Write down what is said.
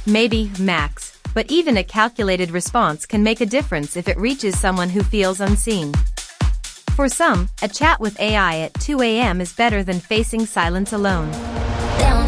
Maybe, max, but even a calculated response can make a difference if it reaches someone who feels unseen. For some, a chat with AI at 2 a.m. is better than facing silence alone.